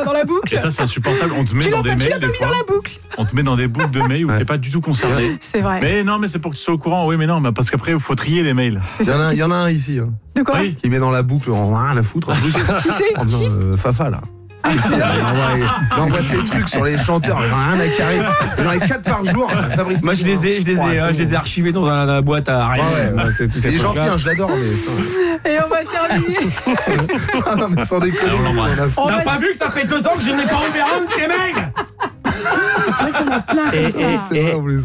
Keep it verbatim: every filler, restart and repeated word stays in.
dans la boucle. Et ça, c'est insupportable. On te met Tu dans l'as des pas, tu mails l'as pas des mis fois. dans la boucle. On te met dans des boucles de mails où Ouais. t'es pas du tout concerné. C'est vrai. Mais non, mais c'est pour que tu sois au courant. Oui, mais non, mais parce qu'après, il faut trier les mails. Il y en a, il y en a un ici, hein, De quoi? Oui. qui met dans la boucle, on a rien à foutre. Qui c'est? Oh, non, euh, Fafa là. Ici, là, il envoie, il envoie ses trucs sur les chanteurs, j'en ai rien à carrer. J'en ai quatre par jour, Fabrice. Moi, je les ai, je les ai, Ouais, hein, c'est je les ai bon. archivés dans la, la boîte à rien. Ouais, ouais. C'est, tout Il est gentil, hein, je l'adore, mais. putain. Et on va terminer. Ah non, mais sans déconner. Alors, on parce l'embrasse. qu'on a- On T'as va- pas vu que ça fait deux ans que je n'ai pas ouvert un de tes mails? C'est vrai qu'il y en a plein Et- comme ça. et- C'est vrai, on les